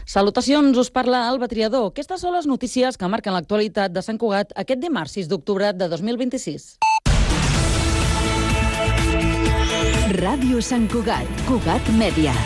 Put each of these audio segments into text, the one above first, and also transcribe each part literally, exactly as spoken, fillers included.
Salutacions, us parla Alba Triador. Aquestes són les notícies que marquen l'actualitat de Sant Cugat aquest dimarts sis d'octubre de dos mil vint-i-sis. Ràdio Sant Cugat, Cugat Mèdia.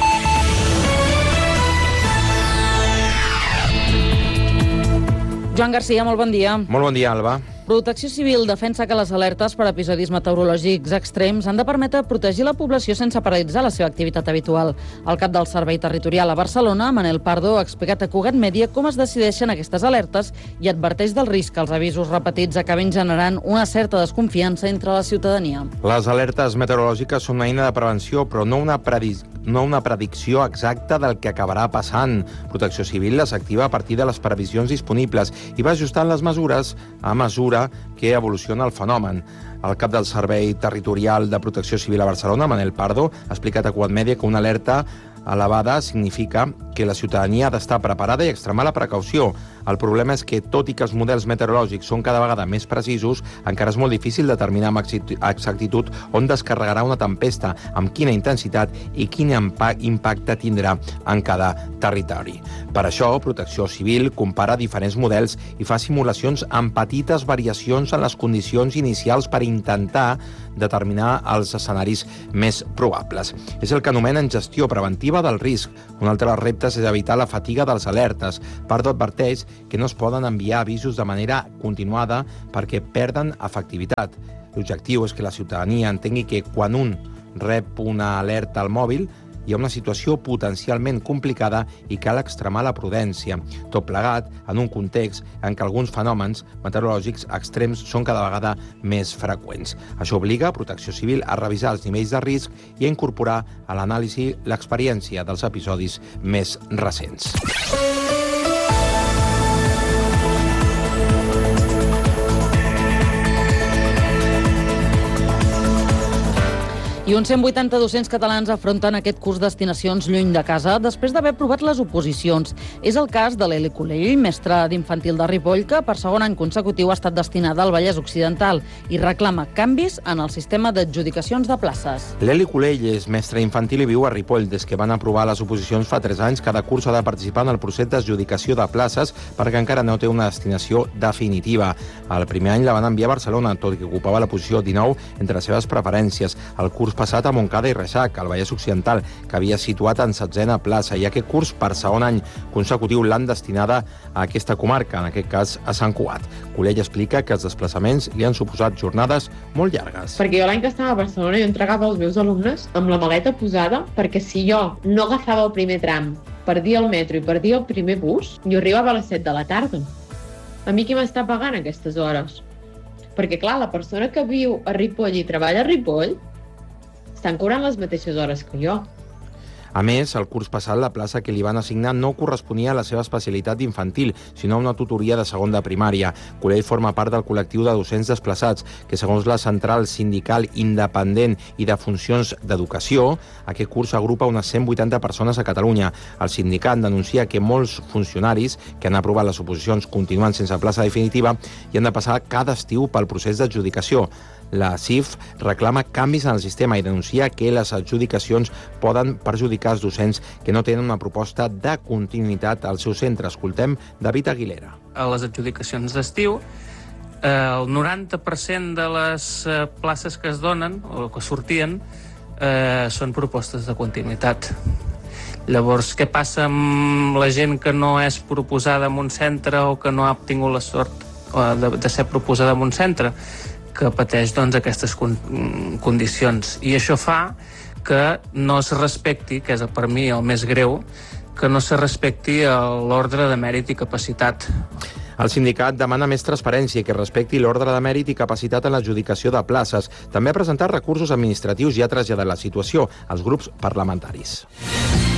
Joan Garcia, molt bon dia. Molt bon dia, Alba. Protecció Civil defensa que les alertes per episodis meteorològics extrems han de permetre protegir la població sense paralitzar la seva activitat habitual. El cap del Servei Territorial a Barcelona, Manel Pardo, ha explicat a Cugat Mèdia com es decideixen aquestes alertes i adverteix del risc que els avisos repetits acabin generant una certa desconfiança entre la ciutadania. Les alertes meteorològiques són una eina de prevenció, però no una, predis... no una predicció exacta del que acabarà passant. Protecció Civil les activa a partir de les previsions disponibles i va ajustant les mesures a mesura que evoluciona el fenomen. El cap del Servei Territorial de Protecció Civil a Barcelona, Manel Pardo, ha explicat a Cugat Mèdia que una alerta elevada significa que la ciutadania ha d'estar preparada i extremar la precaució. El problema és que, tot i que els models meteorològics són cada vegada més precisos, encara és molt difícil determinar amb exactitud on descarregarà una tempesta, amb quina intensitat i quin impacte tindrà en cada territori. Per això, Protecció Civil compara diferents models i fa simulacions amb petites variacions en les condicions inicials per intentar determinar els escenaris més probables. És el que anomenen gestió preventiva del risc. Un altre dels reptes és evitar la fatiga dels alertes. Pardo adverteix que no es poden enviar avisos de manera continuada perquè perden efectivitat. L'objectiu és que la ciutadania entengui que quan un rep una alerta al mòbil hi ha una situació potencialment complicada i cal extremar la prudència. Tot plegat en un context en què alguns fenòmens meteorològics extrems són cada vegada més freqüents. Això obliga a Protecció Civil a revisar els nivells de risc i a incorporar a l'anàlisi l'experiència dels episodis més recents. I uns cent vuitanta docents catalans afronten aquest curs Destinacions lluny de casa després d'haver aprovat les oposicions. És el cas de l'Eli Colell, mestra d'infantil de Ripoll, que per segon any consecutiu ha estat destinada al Vallès Occidental i reclama canvis en el sistema d'adjudicacions de places. L'Eli Colell és mestra infantil i viu a Ripoll. Des que van aprovar les oposicions fa tres anys, cada curs ha de participar en el procés d'adjudicació de places perquè encara no té una destinació definitiva. El primer any la van enviar a Barcelona, tot i que ocupava la posició dinou entre les seves preferències. El curs passat a Montcada i Reixac, al Vallès Occidental, que havia situat en setzena plaça, i aquest curs, per segon any consecutiu, l'han destinada a aquesta comarca, en aquest cas a Sant Cugat. Colell explica que els desplaçaments li han suposat jornades molt llargues. Perquè jo l'any que estava a Barcelona jo entregava els meus alumnes amb la maleta posada, perquè si jo no agafava el primer tram, perdia el metro i perdia el primer bus, jo arribava a les set de la tarda. A mi qui m'està pagant aquestes hores? Perquè, clar, la persona que viu a Ripoll i treballa a Ripoll estan cobrant les mateixes hores que jo. A més, el curs passat la plaça que li van assignar no corresponia a la seva especialitat infantil, sinó a una tutoria de segon de primària. Colell forma part del col·lectiu de docents desplaçats, que segons la Central Sindical Independent i de Funcions d'Educació, aquest curs agrupa unes cent vuitanta persones a Catalunya. El sindicat denuncia que molts funcionaris que han aprovat les oposicions continuen sense plaça definitiva i han de passar cada estiu pel procés d'adjudicació. La C I F reclama canvis en el sistema i denuncia que les adjudicacions poden perjudicar els docents que no tenen una proposta de continuïtat al seu centre. Escoltem David Aguilera. A les adjudicacions d'estiu, el noranta per cent de les places que es donen o que sortien eh, són propostes de continuïtat. Llavors, què passa amb la gent que no és proposada en un centre o que no ha obtingut la sort de, de ser proposada en un centre? Que pateix doncs, aquestes con condicions. I això fa que no es respecti, que és per mi el més greu, que no se respecti l'ordre de mèrit i capacitat. El sindicat demana més transparència i que respecti l'ordre de mèrit i capacitat en l'adjudicació de places. També ha presentat recursos administratius i ha traslladat la situació als grups parlamentaris.